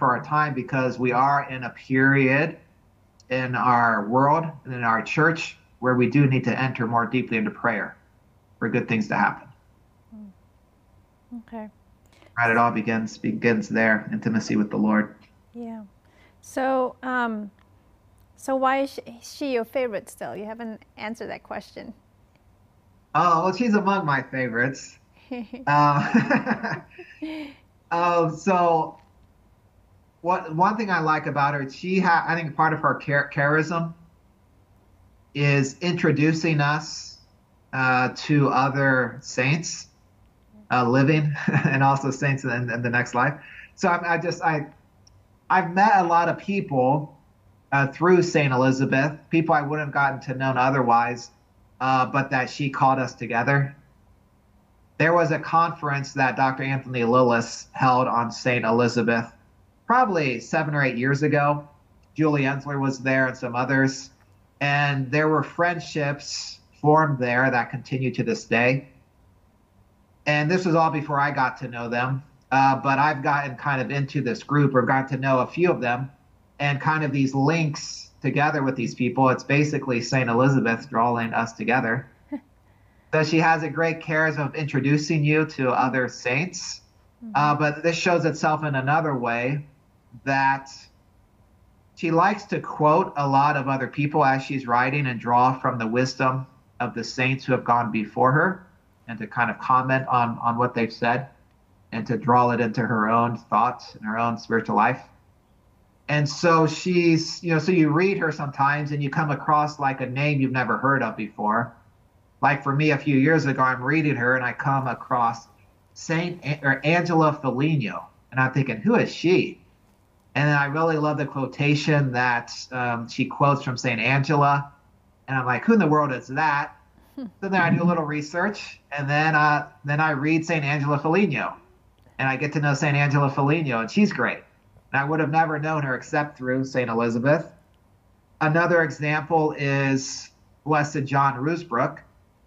for our time because we are in a period in our world and in our church where we do need to enter more deeply into prayer for good things to happen. Okay. Right, it all begins there, intimacy with the Lord. Yeah. So, so why is she your favorite still? You haven't answered that question. Oh, well, she's among my favorites. So one thing I like about her, I think part of her charism is introducing us to other saints living and also saints in the next life. So I've met a lot of people through Saint Elizabeth, people I wouldn't have gotten to know otherwise, but that she called us together. There was a conference that Dr. Anthony Lillis held on Saint Elizabeth probably 7 or 8 years ago. Julie Ensler was there and some others. And there were friendships formed there that continue to this day. And this was all before I got to know them. But I've gotten kind of into this group or got to know a few of them and kind of these links together with these people. It's basically St. Elizabeth drawing us together. So she has a great charism of introducing you to other saints. But this shows itself in another way that she likes to quote a lot of other people as she's writing and draw from the wisdom of the saints who have gone before her and to kind of comment on what they've said and to draw it into her own thoughts and her own spiritual life. And so she's, so you read her sometimes and you come across like a name you've never heard of before. Like for me, a few years ago, I'm reading her and I come across Angela Foligno. And I'm thinking, who is she? And then I really love the quotation that she quotes from St. Angela. And I'm like, who in the world is that? So then I do a little research and then I read St. Angela Foligno. And I get to know St. Angela Foligno, and she's great. And I would have never known her except through St. Elizabeth. Another example is Blessed John Ruysbroek.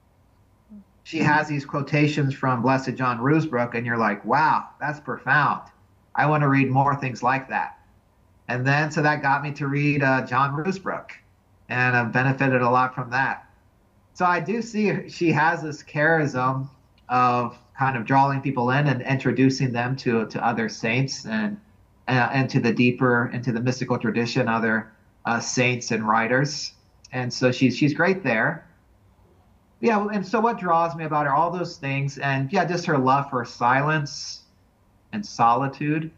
She has these quotations from Blessed John Ruysbroek, and you're like, wow, that's profound. I want to read more things like that. And then, so that got me to read John Ruysbroek, and I've benefited a lot from that. So I do see she has this charism of kind of drawing people in and introducing them to other saints and to the deeper, into the mystical tradition, other saints and writers. And so she's great there. Yeah, and so what draws me about her, all those things, and yeah, just her love for silence and solitude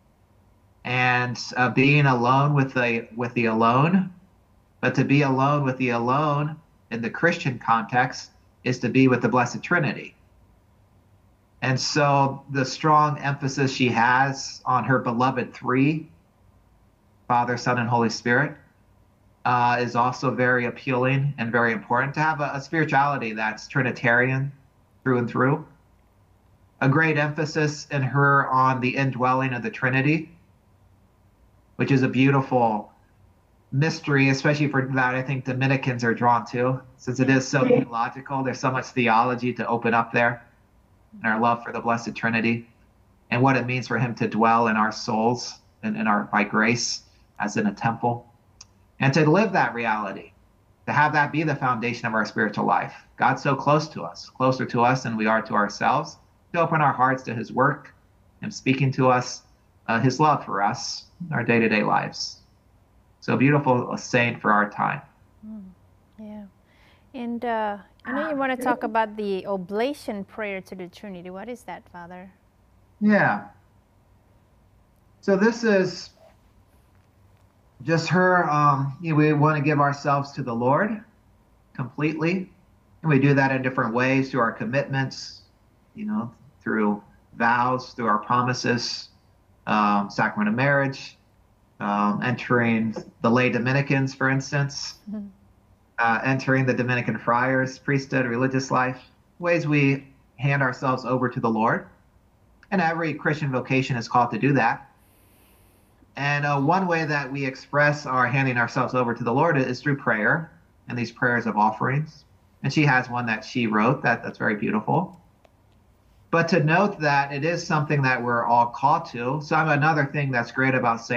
and being alone with the alone. But to be alone with the alone in the Christian context is to be with the Blessed Trinity. And so the strong emphasis she has on her beloved three, Father, Son, and Holy Spirit, is also very appealing and very important to have a spirituality that's Trinitarian through and through. A great emphasis in her on the indwelling of the Trinity, which is a beautiful mystery, especially for that I think Dominicans are drawn to, since it is so theological. There's so much theology to open up there, and our love for the Blessed Trinity, and what it means for him to dwell in our souls and by grace as in a temple. And to live that reality, to have that be the foundation of our spiritual life. God's so close to us, closer to us than we are to ourselves, to open our hearts to his work and speaking to us his love for us in our day-to-day lives. So beautiful, a saint for our time. Yeah. And I know you want to talk about the oblation prayer to the Trinity. What is that, Father? Yeah. So this is just her, we want to give ourselves to the Lord completely. And we do that in different ways through our commitments, through vows, through our promises, sacrament of marriage, entering the lay Dominicans, for instance, entering the Dominican friars, priesthood, religious life, ways we hand ourselves over to the Lord. And every Christian vocation is called to do that. And one way that we express our handing ourselves over to the Lord is through prayer and these prayers of offerings. And she has one that she wrote that's very beautiful. but to note that it is something that we're all called to. So another thing that's great about St.